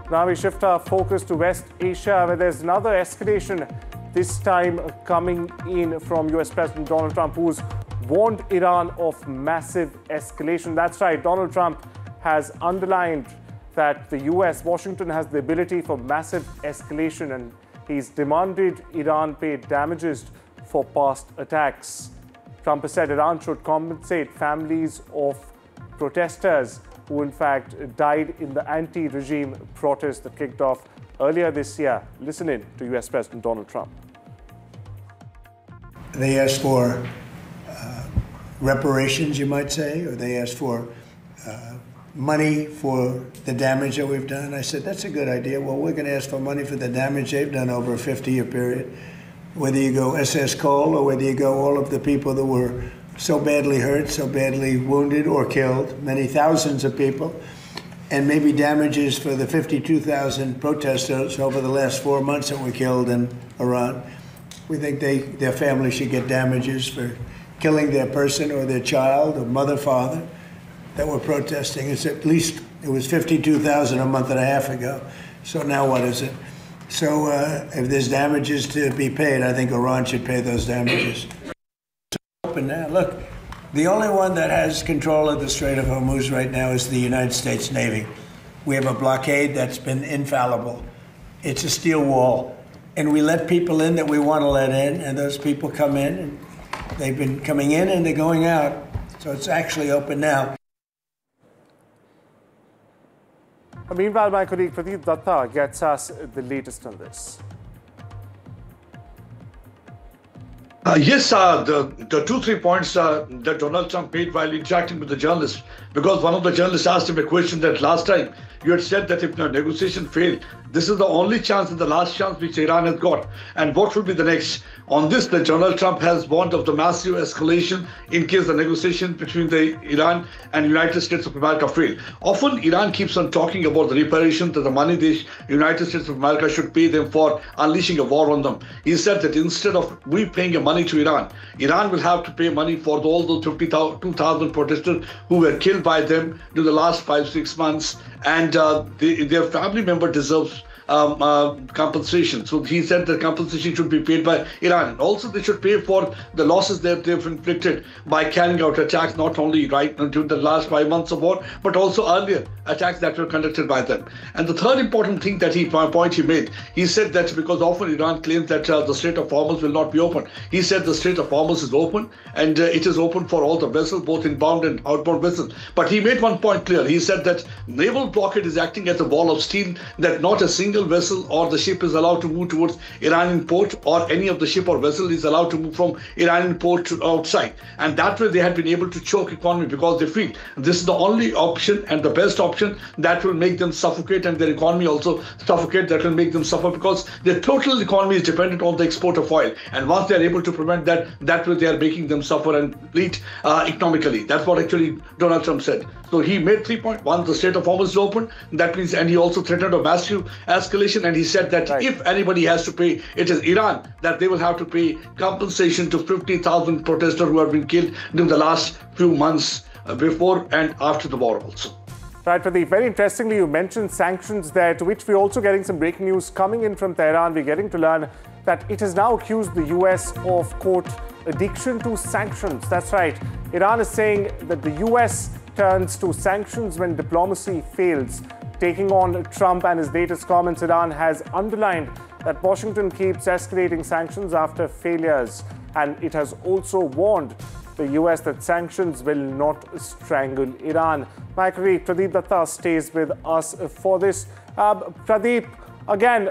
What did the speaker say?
Now we shift our focus to West Asia, where there's another escalation, this time coming in from US President Donald Trump, who's warned Iran of massive escalation. That's right, Donald Trump has underlined that the US, Washington, has the ability for massive escalation, and he's demanded Iran pay damages for past attacks. Trump has said Iran should compensate families of protesters who in fact died in the anti-regime protest that kicked off earlier this year. Listen in to US President Donald Trump. They asked for reparations, you might say, or they asked for money for the damage that we've done. I said, that's a good idea. Well, we're going to ask for money for the damage they've done over a 50-year period. Whether you go SS Cole or whether you go all of the people that were so badly hurt, so badly wounded or killed, many thousands of people, and maybe damages for the 52,000 protesters over the last 4 months that were killed in Iran. We think their family should get damages for killing their person or their child or mother, father that were protesting. It's at least, it was 52,000 a month and a half ago. So now what is it? So if there's damages to be paid, I think Iran should pay those damages. It's open now. Look, the only one that has control of the Strait of Hormuz right now is the United States Navy. We have a blockade that's been infallible. It's a steel wall. And we let people in that we want to let in, and those people come in, and they've been coming in and they're going out. So it's actually open now. Meanwhile, my colleague Pradeep Datta gets us the latest on this. Yes, the 2-3 points that Donald Trump made while interacting with the journalists, because one of the journalists asked him a question that last time you had said that if the negotiation failed, this is the only chance and the last chance which Iran has got. And what will be the next? On this, that Donald Trump has warned of the massive escalation in case the negotiation between the Iran and United States of America fail. Often, Iran keeps on talking about the reparations that the money the United States of America should pay them for unleashing a war on them. He said that instead of we paying money to Iran, Iran will have to pay money for all those 52,000 protesters who were killed by them during the last 5-6 months, and their family member deserves compensation. So he said that compensation should be paid by Iran. And also they should pay for the losses that they've inflicted by carrying out attacks, not only during the last 5 months of war, but also earlier attacks that were conducted by them. And the third important thing that he made, he said that because often Iran claims that the Strait of Hormuz will not be open. He said the Strait of Hormuz is open, and it is open for all the vessels, both inbound and outbound vessels. But he made one point clear. He said that naval blockade is acting as a wall of steel, that not a single vessel or the ship is allowed to move towards Iranian port, or any of the ship or vessel is allowed to move from Iranian port to outside. And that way they had been able to choke economy, because they feel this is the only option and the best option that will make them suffocate, and their economy also suffocate, that will make them suffer, because their total economy is dependent on the export of oil. And once they are able to prevent that, that way they are making them suffer and bleed economically. That's what actually Donald Trump said. So he made 3 points. One, the Strait of Hormuz is open. That means, and he also threatened a massive escalation. And he said that if anybody has to pay, it is Iran, that they will have to pay compensation to 50,000 protesters who have been killed during the last few months before and after the war also. Right, Pradeep. Very interestingly, you mentioned sanctions there, to which we're also getting some breaking news coming in from Tehran. We're getting to learn that it has now accused the US of, quote, addiction to sanctions. That's right. Iran is saying that the US turns to sanctions when diplomacy fails. Taking on Trump and his latest comments, Iran has underlined that Washington keeps escalating sanctions after failures. And it has also warned the US that sanctions will not strangle Iran. My colleague Pradeep Datta stays with us for this. Pradeep, again,